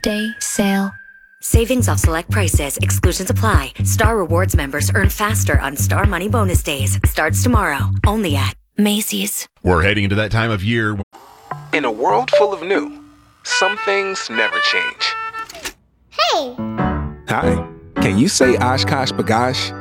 Day sale. Savings off select prices. Exclusions apply. Star Rewards members earn faster on Star Money Bonus Days. Starts tomorrow. Only at Macy's. We're heading into that time of year. In a world full of new, some things never change. Hey! Hi. Can you say Oshkosh Bagosh?